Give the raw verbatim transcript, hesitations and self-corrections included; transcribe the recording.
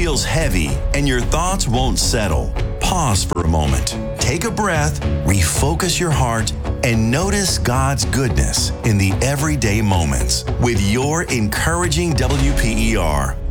feels heavy and your thoughts won't settle, pause for a moment. Take a breath, refocus your heart, and notice God's goodness in the everyday moments with your encouraging W P E R.